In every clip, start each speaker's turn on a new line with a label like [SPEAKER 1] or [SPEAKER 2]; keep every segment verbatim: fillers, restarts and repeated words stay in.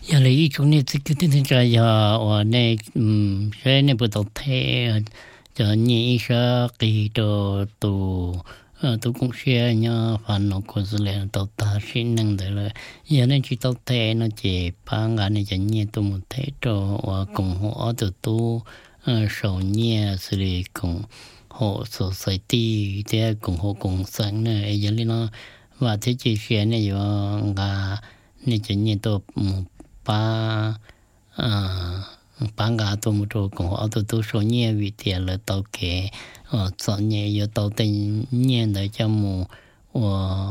[SPEAKER 1] giờ lấy chúng này thì cái tin cho giờ ở này cái này bắt đầu thế giờ nhị sa kỳ đồ tụ tụ cũng xe nhá phần nó có sự là tụ ta xin năng để là giờ này chỉ tụ thế nó chỉ phang cái này chỉ nhị tụ một thế đồ và cùng họ tụ tụ sầu nhẹ xử lý cùng họ society thế cùng họ cùng sáng này giờ này nó và thế chỉ xe này giờ ngà này chỉ nhị tụ ba à ba gà tôm một chỗ cũng họ tụi tôi số nhẹ vì tiền là tàu kế ờ số nhẹ giờ tàu tiền nhẹ để cho mù ờ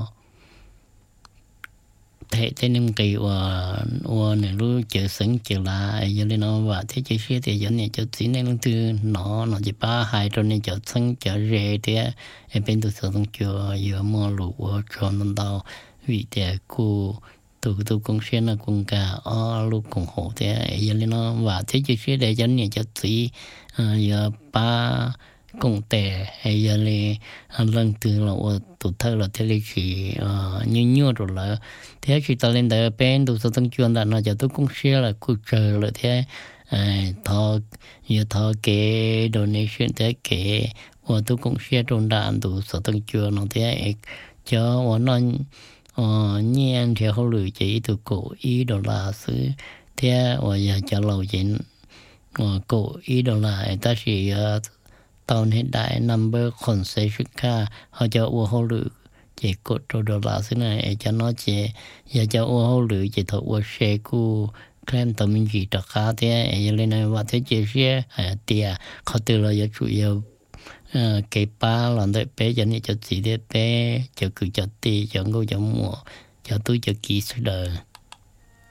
[SPEAKER 1] thế thế nên cái ờ ờ này lúc chờ sẵn chờ là giờ lên nó và thế chỉ xe thì giờ này cho chỉ nên từ nó nó chỉ ba hai rồi nên chờ sẵn chờ rẻ thì em bên tôi sử dụng chờ giờ mua lúa cho nó đào vì tiền cô tụ tụ cũng sẽ là cũng cả ở lúc cũng hỗ thế giờ lên nó và thế chứ sẽ để cho nên cho chỉ giờ ba cũng tệ hay giờ lên lần từ là tụ thơ là thế là chỉ như như rồi là thế chỉ ta lên đây bên tụ số tăng chuyên là nó cho tụ cũng sẽ là cụ chờ là thế thọ giờ thọ cái donation thế cái và tụ cũng sẽ trong đàn tụ số tăng chuyên nó thế cho và nó ờ nhiên thì họ lựa chỉ từ cổ ý đồ là sự thế và giờ cho lâu chuyện ờ cổ ý đồ là ta chỉ tàu hiện đại number concession car họ cho họ lựa chỉ cột đồ là sự này cho nó chỉ giờ cho họ lựa chỉ thọ của xe của claim tàu mình chỉ đặt cá thế giờ lên này và thế chỉ xe tiền họ từ là giờ chủ yếu cái ba là để bé cho nên cho chị để bé cho cứ cho ti cho ngô cho mua cho tôi cho kỹ sư đời